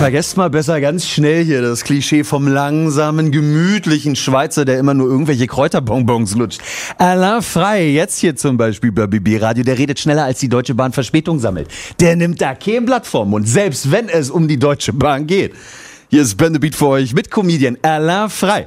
vergesst mal besser ganz schnell hier das Klischee vom langsamen, gemütlichen Schweizer, der immer nur irgendwelche Kräuterbonbons lutscht. Alain Frey, jetzt hier zum Beispiel bei BB Radio, der redet schneller, als die Deutsche Bahn Verspätung sammelt. Der nimmt da kein Blatt vom Mund, selbst wenn es um die Deutsche Bahn geht. Hier ist Ben the Beat für euch mit Comedian Alain Frey.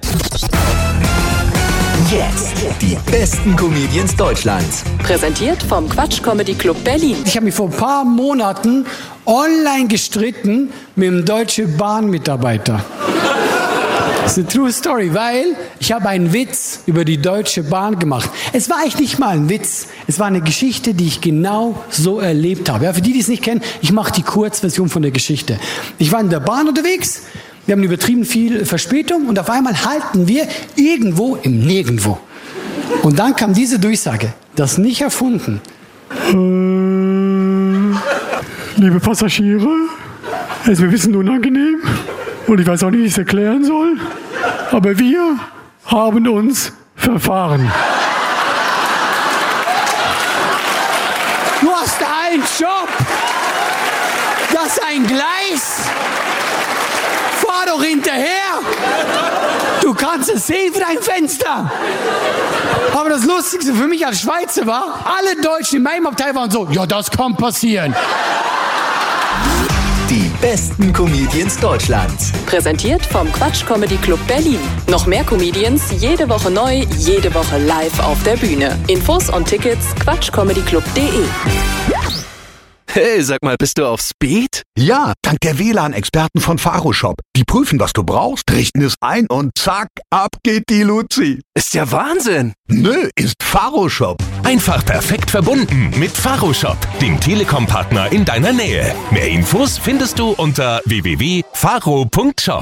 Jetzt die besten Comedians Deutschlands. Präsentiert vom Quatsch Comedy Club Berlin. Ich habe mich vor ein paar Monaten online gestritten mit einem Deutsche Bahn-Mitarbeiter. Das ist eine true story, weil ich habe einen Witz über die Deutsche Bahn gemacht. Es war eigentlich nicht mal ein Witz, es war eine Geschichte, die ich genau so erlebt habe. Ja, für die es nicht kennen, ich mache die Kurzversion von der Geschichte. Ich war in der Bahn unterwegs, wir haben übertrieben viel Verspätung und auf einmal halten wir irgendwo im Nirgendwo. Und dann kam diese Durchsage, das nicht erfunden. Liebe Passagiere, es ist mir ein bisschen unangenehm und ich weiß auch nicht, wie ich es erklären soll, aber wir haben uns verfahren. Du hast einen Job, das ist ein Gleis. Fahr doch hinterher. Du kannst es sehen für dein Fenster. Aber das Lustigste für mich als Schweizer war, alle Deutschen in meinem Abteil waren so, ja, das kann passieren. Die besten Comedians Deutschlands. Präsentiert vom Quatsch Comedy Club Berlin. Noch mehr Comedians, jede Woche neu, jede Woche live auf der Bühne. Infos und Tickets quatschcomedyclub.de. Hey, sag mal, bist du auf Speed? Ja, dank der WLAN-Experten von Faroshop. Die prüfen, was du brauchst, richten es ein und zack, ab geht die Luzi. Ist ja Wahnsinn. Nö, ist Faroshop. Einfach perfekt verbunden mit Faroshop, dem Telekom-Partner in deiner Nähe. Mehr Infos findest du unter www.faro.shop.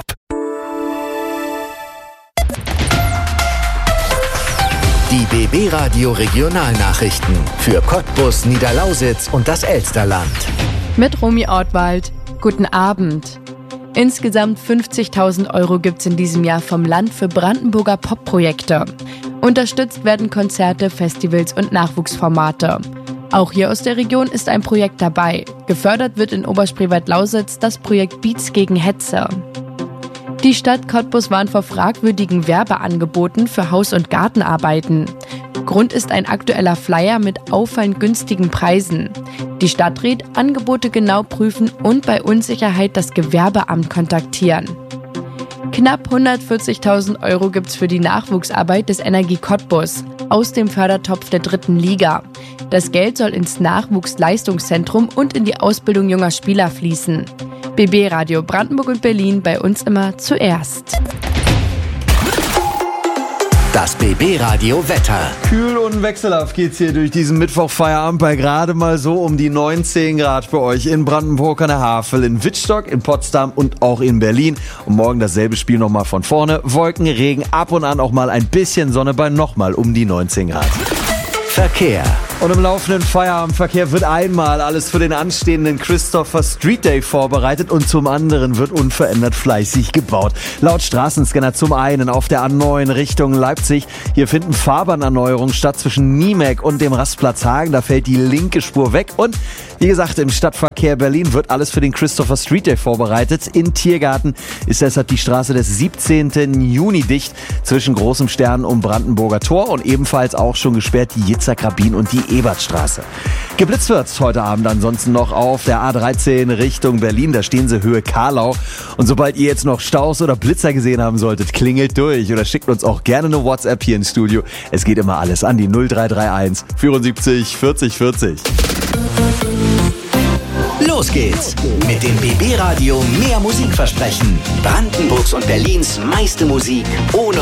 Die BB Radio Regionalnachrichten für Cottbus, Niederlausitz und das Elsterland. Mit Romy Ortwald. Guten Abend. Insgesamt 50.000 € gibt's in diesem Jahr vom Land für Brandenburger Pop-Projekte. Unterstützt werden Konzerte, Festivals und Nachwuchsformate. Auch hier aus der Region ist ein Projekt dabei. Gefördert wird in Oberspreewald-Lausitz das Projekt Beats gegen Hetze. Die Stadt Cottbus warnt vor fragwürdigen Werbeangeboten für Haus- und Gartenarbeiten. Grund ist ein aktueller Flyer mit auffallend günstigen Preisen. Die Stadt rät, Angebote genau prüfen und bei Unsicherheit das Gewerbeamt kontaktieren. Knapp 140.000 € gibt's für die Nachwuchsarbeit des Energie Cottbus aus dem Fördertopf der 3. Liga. Das Geld soll ins Nachwuchsleistungszentrum und in die Ausbildung junger Spieler fließen. BB Radio Brandenburg und Berlin, bei uns immer zuerst. Das BB Radio Wetter. Kühl und wechselhaft geht's hier durch diesen Mittwochfeierabend bei gerade mal so um die 19 Grad für euch in Brandenburg an der Havel, in Wittstock, in Potsdam und auch in Berlin. Und morgen dasselbe Spiel nochmal von vorne. Wolken, Regen, ab und an auch mal ein bisschen Sonne bei nochmal um die 19 Grad. Verkehr. Und im laufenden Feierabendverkehr wird einmal alles für den anstehenden Christopher Street Day vorbereitet und zum anderen wird unverändert fleißig gebaut. Laut Straßenscanner zum einen auf der A9 Richtung Leipzig. Hier finden Fahrbahnerneuerungen statt zwischen Niemek und dem Rastplatz Hagen. Da fällt die linke Spur weg und wie gesagt, im Stadtverkehr Berlin wird alles für den Christopher Street Day vorbereitet. In Tiergarten ist deshalb die Straße des 17. Juni dicht zwischen Großem Stern und Brandenburger Tor und ebenfalls auch schon gesperrt die Jitzerkrabin und die Ebertstraße. Geblitzt wird's heute Abend ansonsten noch auf der A13 Richtung Berlin. Da stehen sie Höhe Karlau. Und sobald ihr jetzt noch Staus oder Blitzer gesehen haben solltet, klingelt durch oder schickt uns auch gerne eine WhatsApp hier ins Studio. Es geht immer alles an die 0331 74 40 40. Los geht's mit dem BB Radio Mehr Musikversprechen. Brandenburgs und Berlins meiste Musik ohne